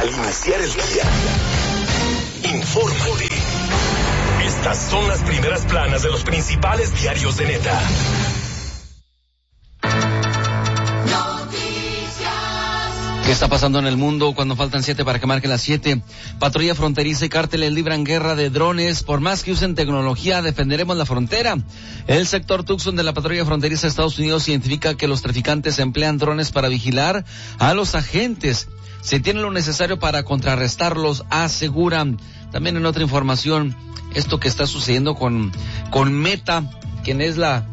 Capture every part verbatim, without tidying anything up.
Al iniciar el día, infórmate. Estas son las primeras planas de los principales diarios de Neta. ¿Qué está pasando en el mundo cuando faltan siete para que marquen las siete? Patrulla fronteriza y cárteles libran guerra de drones. Por más que usen tecnología, defenderemos la frontera. El sector Tucson de la patrulla fronteriza de Estados Unidos identifica que los traficantes emplean drones para vigilar a los agentes. Se tiene lo necesario para contrarrestarlos, aseguran. También en otra información, esto que está sucediendo con, con Meta, quien es la,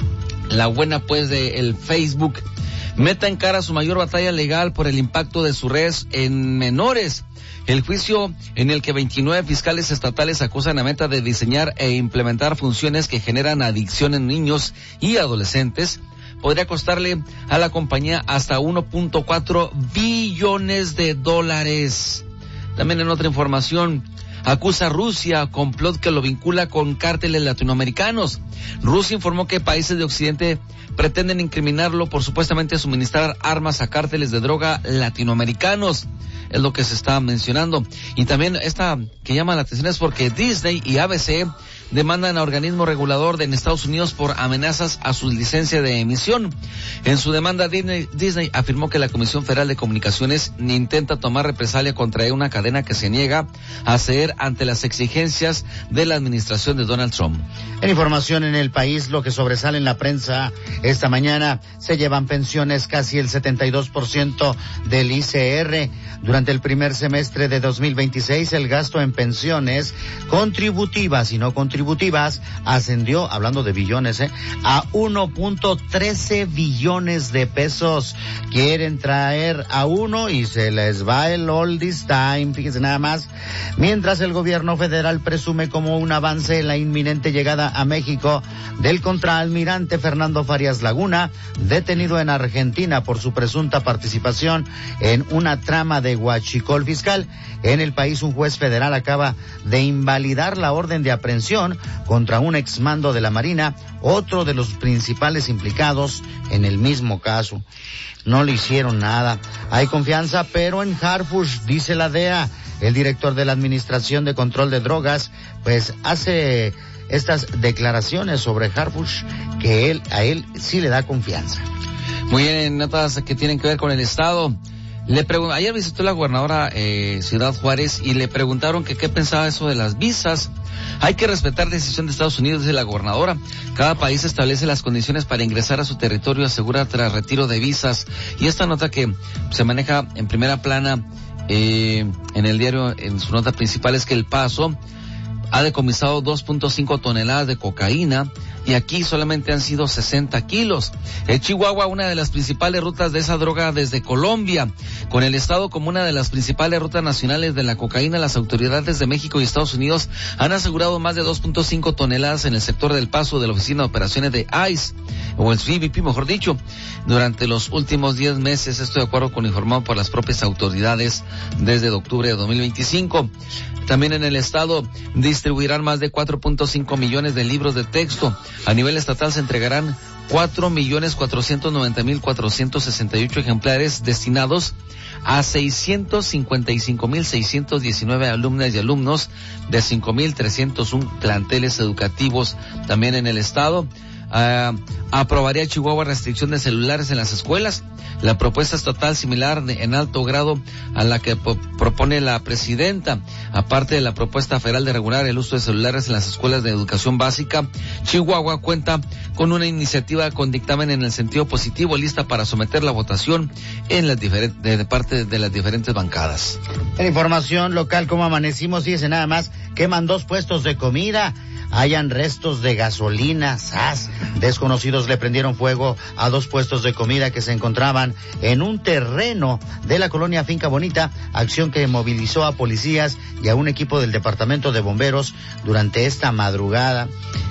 la buena pues de el Facebook. Meta encara su mayor batalla legal por el impacto de sus redes en menores. El juicio en el que veintinueve fiscales estatales acusan a Meta de diseñar e implementar funciones que generan adicción en niños y adolescentes podría costarle a la compañía hasta uno punto cuatro billones de dólares. También en otra información, acusa a Rusia complot que lo vincula con cárteles latinoamericanos. Rusia informó que países de Occidente pretenden incriminarlo por supuestamente suministrar armas a cárteles de droga latinoamericanos. Es lo que se está mencionando. Y también esta que llama la atención es porque Disney y A B C demandan a organismo regulador de en Estados Unidos por amenazas a su licencia de emisión. En su demanda, Disney, Disney afirmó que la Comisión Federal de Comunicaciones intenta tomar represalia contra una cadena que se niega a ceder ante las exigencias de la administración de Donald Trump. En información en el país, lo que sobresale en la prensa esta mañana, se llevan pensiones casi el setenta y dos por ciento del I C R. Durante el primer semestre de dos mil veintiséis, el gasto en pensiones contributivas y no contributivas ascendió, hablando de billones, ¿eh? a uno punto trece billones de pesos. Quieren traer a uno y se les va el all this time, fíjense nada más. Mientras el gobierno federal presume como un avance la inminente llegada a México del contraalmirante Fernando Farías Laguna, detenido en Argentina por su presunta participación en una trama de huachicol fiscal. En el país, un juez federal acaba de invalidar la orden de aprehensión contra un exmando de la Marina, otro de los principales implicados en el mismo caso. No le hicieron nada. Hay confianza, pero en Harfuch, dice la D E A. El director de la Administración de Control de Drogas, pues hace estas declaraciones sobre Harfuch, que él, a él sí le da confianza. Muy bien, notas que tienen que ver con el Estado. Le pregun- Ayer visitó la gobernadora eh, Ciudad Juárez y le preguntaron que qué pensaba eso de las visas. Hay que respetar decisión de Estados Unidos, dice la gobernadora. Cada país establece las condiciones para ingresar a su territorio, asegura tras retiro de visas. Y esta nota que se maneja en primera plana eh, en el diario, en su nota principal, es que El Paso ha decomisado dos punto cinco toneladas de cocaína y aquí solamente han sido sesenta kilos. El Chihuahua, una de las principales rutas de esa droga desde Colombia. Con el estado como una de las principales rutas nacionales de la cocaína, las autoridades de México y Estados Unidos han asegurado más de dos punto cinco toneladas en el sector del Paso de la Oficina de Operaciones de I C E, o el C B P, mejor dicho, durante los últimos diez meses, esto de acuerdo con lo informado por las propias autoridades desde octubre de dos mil veinticinco. También en el estado distribuirán más de cuatro punto cinco millones de libros de texto. A nivel estatal se entregarán cuatro millones cuatrocientos noventa mil cuatrocientos sesenta y ocho ejemplares destinados a seiscientos cincuenta y cinco mil seiscientos diecinueve alumnas y alumnos de cinco mil trescientos uno planteles educativos. También en el estado Uh, aprobaría Chihuahua restricción de celulares en las escuelas. La propuesta estatal similar de, en alto grado a la que po- propone la presidenta. Aparte de la propuesta federal de regular el uso de celulares en las escuelas de educación básica, Chihuahua cuenta con una iniciativa con dictamen en el sentido positivo lista para someter la votación en las diferentes, de, de parte de las diferentes bancadas. En información local, como amanecimos, dice nada más, queman dos puestos de comida. Hayan restos de gasolina, ¡zas! Desconocidos le prendieron fuego a dos puestos de comida que se encontraban en un terreno de la colonia Finca Bonita, acción que movilizó a policías y a un equipo del departamento de bomberos durante esta madrugada.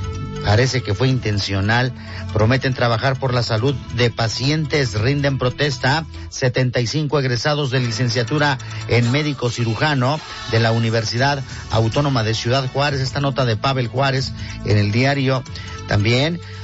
Parece que fue intencional. Prometen trabajar por la salud de pacientes. Rinden protesta setenta y cinco egresados de licenciatura en médico cirujano de la Universidad Autónoma de Ciudad Juárez. Esta nota de Pavel Juárez en el diario. También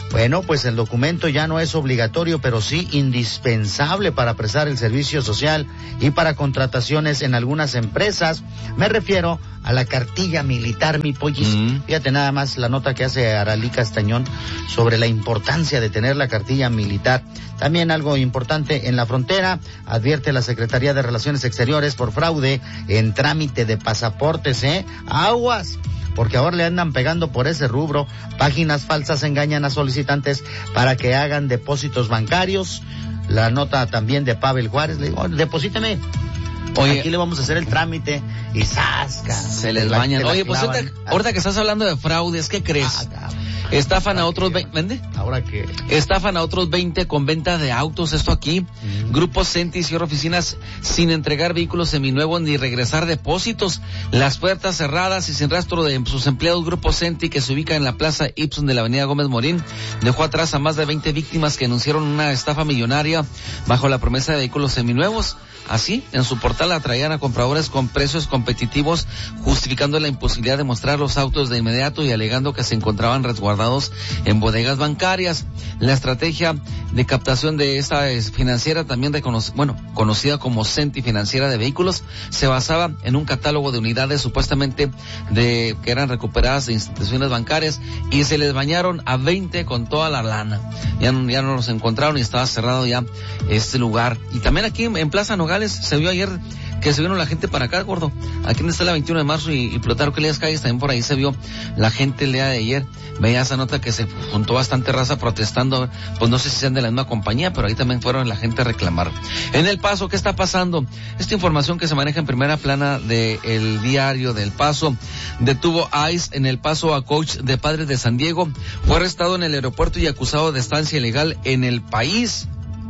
Bueno, pues el documento ya no es obligatorio, pero sí indispensable para prestar el servicio social y para contrataciones en algunas empresas. Me refiero a la cartilla militar, mi pollis. Mm. Fíjate nada más la nota que hace Aralí Castañón sobre la importancia de tener la cartilla militar. También algo importante en la frontera, advierte la Secretaría de Relaciones Exteriores por fraude en trámite de pasaportes, ¿eh? Aguas. Porque ahora le andan pegando por ese rubro. Páginas falsas engañan a solicitantes para que hagan depósitos bancarios. La nota también de Pavel Juárez, le digo, oh, deposíteme. Oye, aquí le vamos a hacer el trámite y ¡zasca! Se les bañan. Oye, pues ahorita, ahorita que estás hablando de fraudes, ¿qué crees? Ah, Estafan a otros veinte, ¿vende? ¿Ahora qué? Estafan a otros veinte con venta de autos, esto aquí. Mm. Grupos Senti cierra oficinas sin entregar vehículos seminuevos ni regresar depósitos. Las puertas cerradas y sin rastro de sus empleados. Grupo Senti, que se ubica en la Plaza Ipson de la Avenida Gómez Morín, dejó atrás a más de veinte víctimas que anunciaron una estafa millonaria bajo la promesa de vehículos seminuevos. Así, en su portal atraían a compradores con precios competitivos, justificando la imposibilidad de mostrar los autos de inmediato y alegando que se encontraban resguardados en bodegas bancarias. La estrategia de captación de esta financiera, también reconoc- bueno, conocida como Senti Financiera de Vehículos, se basaba en un catálogo de unidades supuestamente de que eran recuperadas de instituciones bancarias y se les bañaron a veinte con toda la lana. Ya no, ya no los encontraron y estaba cerrado ya este lugar. Y también aquí en Plaza Nogales se vio ayer que se vino la gente para acá, gordo. Aquí donde está la veintiuno de marzo y, y Plutarco Elías Calles, también por ahí se vio la gente el día de ayer. Veía esa nota que se juntó bastante raza protestando, pues no sé si sean de la misma compañía, pero ahí también fueron la gente a reclamar. En El Paso, ¿qué está pasando? Esta información que se maneja en primera plana de El Diario del Paso. Detuvo ICE en El Paso a coach de Padres de San Diego. Fue arrestado en el aeropuerto y acusado de estancia ilegal en el país.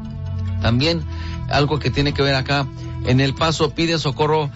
También algo que tiene que ver acá, en El Paso pide socorro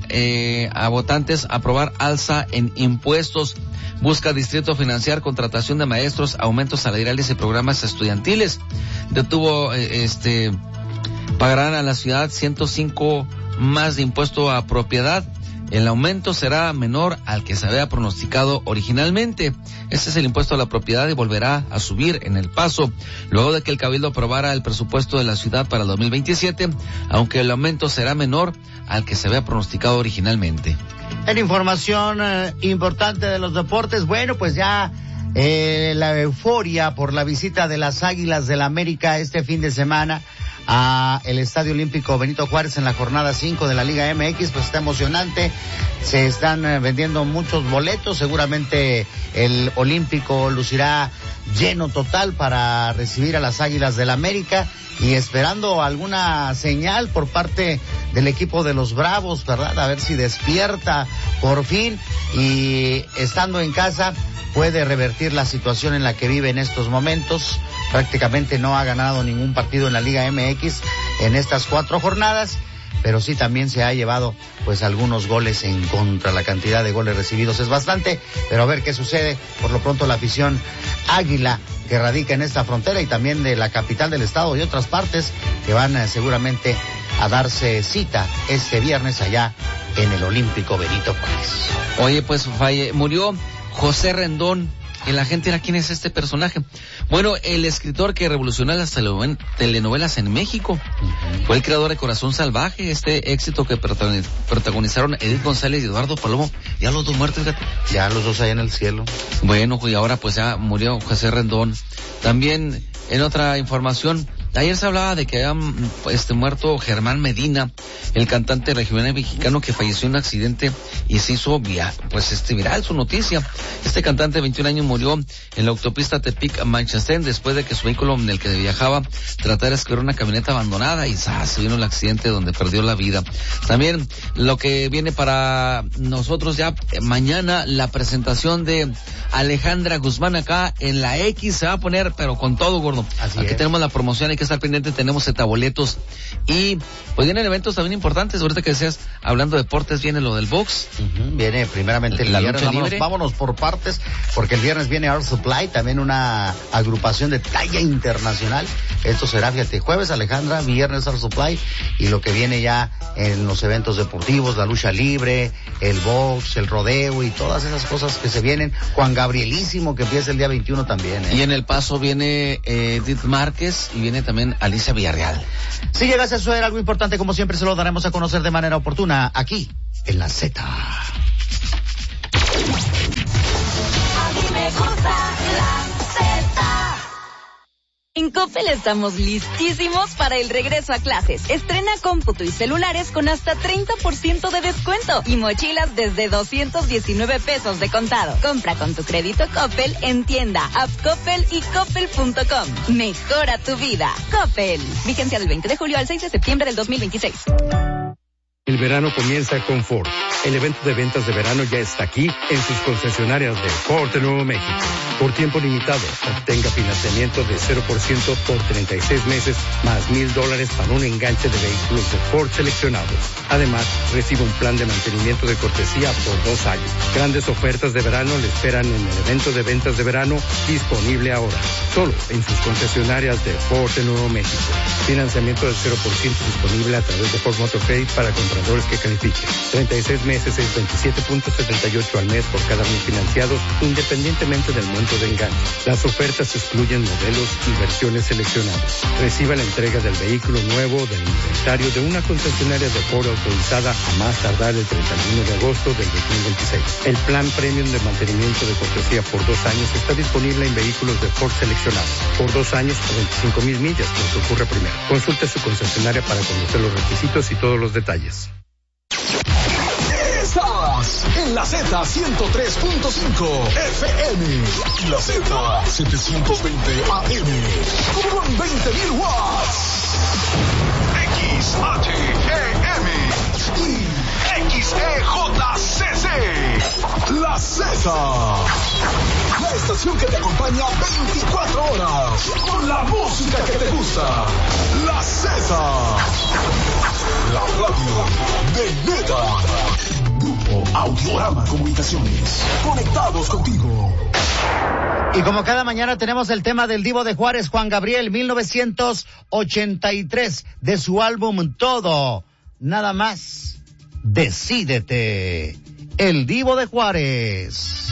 eh, a votantes aprobar alza en impuestos. Busca distrito financiar contratación de maestros, aumentos salariales y programas estudiantiles. Detuvo, eh, este, pagarán a la ciudad ciento cinco más de impuesto a propiedad. El aumento será menor al que se había pronosticado originalmente. Este es el impuesto a la propiedad y volverá a subir en El Paso, luego de que el Cabildo aprobara el presupuesto de la ciudad para el dos mil veintisiete, aunque el aumento será menor al que se había pronosticado originalmente. En información eh, importante de los deportes, bueno, pues ya eh, la euforia por la visita de las Águilas del América este fin de semana a el Estadio Olímpico Benito Juárez en la jornada cinco de la Liga M X, pues está emocionante. Se están eh, vendiendo muchos boletos, seguramente el Olímpico lucirá lleno total para recibir a las Águilas del América y esperando alguna señal por parte del equipo de los Bravos, ¿verdad? A ver si despierta por fin y estando en casa puede revertir la situación en la que vive en estos momentos. Prácticamente no ha ganado ningún partido en la Liga M X en estas cuatro jornadas, pero sí también se ha llevado pues algunos goles en contra. La cantidad de goles recibidos es bastante, pero a ver qué sucede. Por lo pronto la afición Águila que radica en esta frontera y también de la capital del estado y otras partes que van eh, seguramente a darse cita este viernes allá en el Olímpico Benito Juárez. Oye, pues falle, murió José Rendón. Y la gente era, ¿quién es este personaje? Bueno, el escritor que revolucionó las telenovelas en México. Uh-huh. Fue el creador de Corazón Salvaje, este éxito que protagonizaron Edith González y Eduardo Palomo. Ya los dos muertos, fíjate. Ya los dos allá en el cielo. Bueno, y ahora pues ya murió José Rendón. También, en otra información, ayer se hablaba de que había este, muerto Germán Medina, el cantante regional mexicano que falleció en un accidente y se hizo via, pues este viral su noticia. Este cantante de veintiún años murió en la autopista Tepic-Manchester después de que su vehículo en el que viajaba tratara de esquivar una camioneta abandonada y ¡zas! Se vino el accidente donde perdió la vida. También lo que viene para nosotros ya mañana, la presentación de Alejandra Guzmán acá en la X, se va a poner pero con todo, gordo. Así Aquí es. Tenemos la promoción, hay que estar pendiente, tenemos zetaboletos y pues vienen eventos también importantes. Ahorita que decías, hablando de deportes, viene lo del box. Uh-huh. Viene primeramente el la viernes. lucha Vámonos, libre. vámonos por partes, porque el viernes viene Art Supply, también una agrupación de talla internacional. Esto será, fíjate, jueves Alejandra, viernes Art Supply, y lo que viene ya en los eventos deportivos, la lucha libre, el box, el rodeo y todas esas cosas que se vienen. Juan Gabrielísimo, que empieza el día veintiuno también. ¿eh? Y en El Paso viene eh, Edith Márquez y viene también Alicia Villarreal. Si llegase a suceder algo importante, como siempre, se lo daremos a conocer de manera oportuna aquí en la Z. A mí me gusta la Z. En Coppel estamos listísimos para el regreso a clases. Estrena cómputo y celulares con hasta treinta por ciento de descuento y mochilas desde doscientos diecinueve pesos de contado. Compra con tu crédito Coppel en tienda, app Coppel y coppel punto com. Mejora tu vida. Coppel. Vigencia del veinte de julio al seis de septiembre del dos mil veintiséis. El verano comienza con Ford. El evento de ventas de verano ya está aquí en sus concesionarias de Ford de Nuevo México. Por tiempo limitado, obtenga financiamiento de cero por ciento por treinta y seis meses, más mil dólares para un enganche de vehículos de Ford seleccionados. Además, recibe un plan de mantenimiento de cortesía por dos años. Grandes ofertas de verano le esperan en el evento de ventas de verano disponible ahora. Solo en sus concesionarias de Ford de Nuevo México. Financiamiento del cero por ciento disponible a través de Ford Motor Credit para compradores que califiquen. treinta y seis meses es veintisiete punto setenta y ocho al mes por cada mil financiados, independientemente del monto de enganche. Las ofertas excluyen modelos y versiones seleccionadas. Reciba la entrega del vehículo nuevo del inventario de una concesionaria de Ford autorizada a más tardar el treinta y uno de agosto del dos mil veintiséis. El plan premium de mantenimiento de cortesía por dos años está disponible en vehículos de Ford seleccionados. Por dos años o veinticinco mil millas, lo que ocurre primero. Consulte su concesionaria para conocer los requisitos y todos los detalles. Estás en la Z ciento tres punto cinco F M, la Z setecientos veinte A M, con veinte mil watts. X H E M y X E J C C, la Z. La estación que te acompaña veinticuatro horas, con la música que te gusta. La Z. La radio de neta. Grupo Audiorama Comunicaciones. Conectados contigo. Y como cada mañana tenemos el tema del Divo de Juárez, Juan Gabriel, mil novecientos ochenta y tres, de su álbum Todo. Nada más, decídete. El Divo de Juárez.